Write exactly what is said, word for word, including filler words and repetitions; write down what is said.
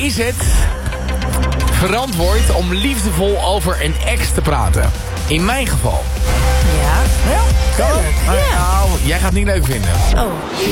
is het verantwoord om liefdevol over een ex te praten? In mijn geval. Ja. Ja, kan het? Maar, Ja. nou, jij gaat het niet leuk vinden. Oh.